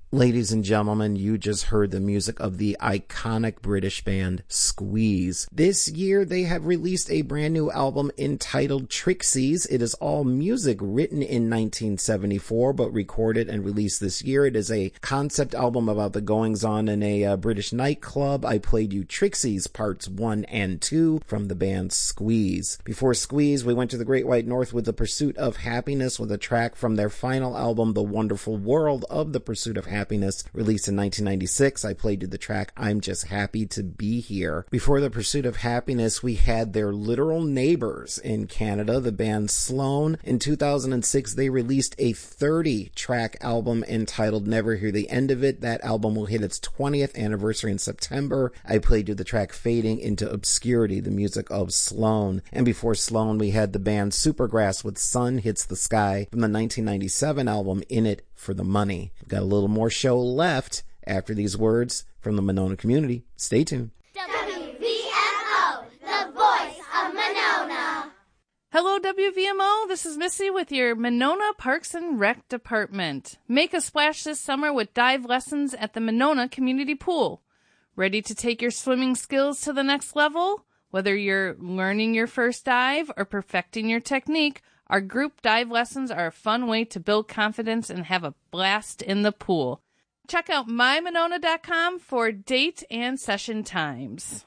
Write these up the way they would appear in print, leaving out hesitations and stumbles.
Ladies and gentlemen, you just heard the music of the iconic British band Squeeze. This year, they have released a brand new album entitled Trixies. It is all music written in 1974, but recorded and released this year. It is a concept album about the goings-on in a British nightclub. I played you Trixies Parts 1 and 2 from the band Squeeze. Before Squeeze, we went to the Great White North with The Pursuit of Happiness with a track from their final album, The Wonderful World of the Pursuit of Happiness, released in 1996. I played you the track I'm Just Happy to Be Here. Before The Pursuit of Happiness, we had their literal neighbors in Canada, the band Sloan. In 2006, they released a 30-track album entitled Never Hear the End of It. That album will hit its 20th anniversary in September. I played you the track Fading into Obscurity, the music of Sloan. And before Sloan, we had the band Supergrass with Sun Hits the Sky from the 1997 album In It for the Money. We've got a little more show left after these words from the Monona community. Stay tuned. WVMO, the voice of Monona. Hello, WVMO. This is Missy with your Monona Parks and Rec Department. Make a splash this summer with dive lessons at the Monona Community Pool. Ready to take your swimming skills to the next level? Whether you're learning your first dive or perfecting your technique, our group dive lessons are a fun way to build confidence and have a blast in the pool. Check out mymonona.com for date and session times.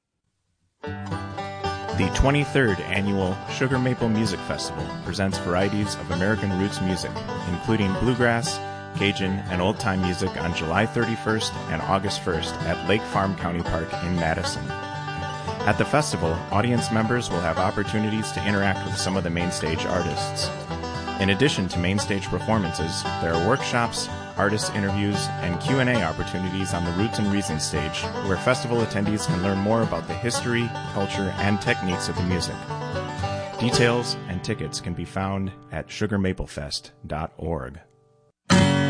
The 23rd Annual Sugar Maple Music Festival presents varieties of American roots music, including bluegrass, Cajun, and old-time music on July 31st and August 1st at Lake Farm County Park in Madison. At the festival, audience members will have opportunities to interact with some of the main stage artists. In addition to main stage performances, there are workshops, artist interviews, and Q&A opportunities on the Roots and Reasons stage, where festival attendees can learn more about the history, culture, and techniques of the music. Details and tickets can be found at sugarmaplefest.org.